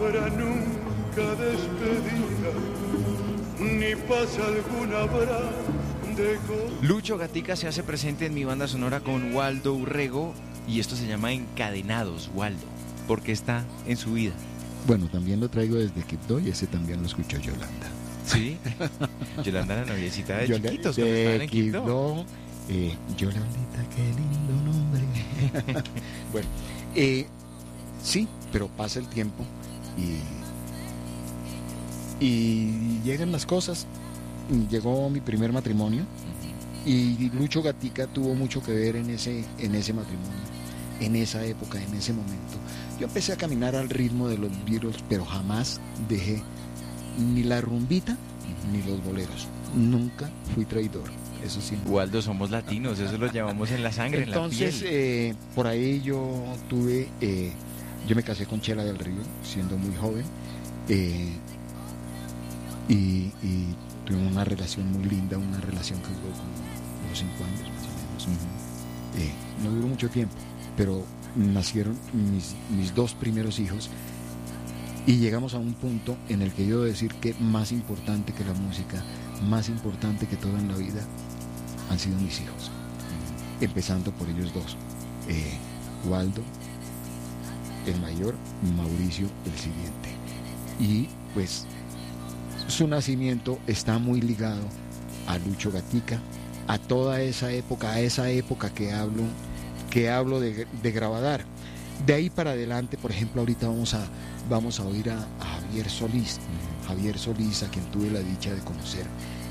habrá nunca despedida, ni paz alguna habrá de Lucho Gatica se hace presente en mi banda sonora con Waldo Urrego y esto se llama Encadenados, Waldo, porque está en su vida. Bueno, también lo traigo desde Quibdó y ese también lo escuchó Yolanda. ¿Sí? Yolanda, la noviecita de chiquitos cuando estaban en Quibdó. Yolandita, qué lindo nombre. Bueno, sí, pero pasa el tiempo y llegan las cosas. Llegó mi primer matrimonio y Lucho Gatica tuvo mucho que ver en ese matrimonio, en esa época, en ese momento. Yo empecé a caminar al ritmo de los Beatles, pero jamás dejé ni la rumbita ni los boleros. Nunca fui traidor, eso sí. Waldo, somos latinos, eso lo llevamos en la sangre, entonces, en la piel. Por ahí yo me casé con Chela del Río, siendo muy joven, y tuvimos una relación muy linda, una relación que duró como unos 5 años más o menos. No duró mucho tiempo, pero nacieron mis 2 primeros hijos y llegamos a un punto en el que yo debo decir que más importante que la música, más importante que todo en la vida, han sido mis hijos, empezando por ellos 2, Waldo, el mayor, Mauricio, el siguiente. Y pues su nacimiento está muy ligado a Lucho Gatica, a toda esa época que hablo de Gravadar. De ahí para adelante, por ejemplo, ahorita vamos a oír a Javier Solís, a quien tuve la dicha de conocer.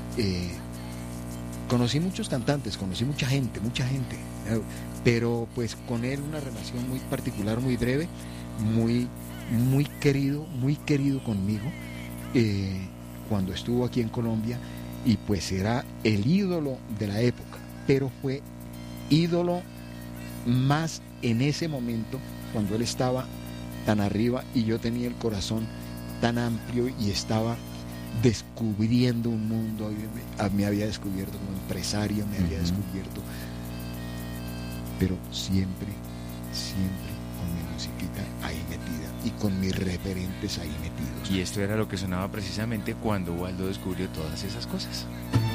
Conocí muchos cantantes, conocí mucha gente, pero pues con él una relación muy particular, muy breve, muy querido conmigo, cuando estuvo aquí en Colombia, y pues era el ídolo de la época, pero fue ídolo más en ese momento cuando él estaba tan arriba y yo tenía el corazón tan amplio y estaba descubriendo un mundo. Me había descubierto como empresario, me había descubierto, pero siempre con mi musiquita ahí metida y con mis referentes ahí metidos. Y esto era lo que sonaba precisamente cuando Waldo descubrió todas esas cosas.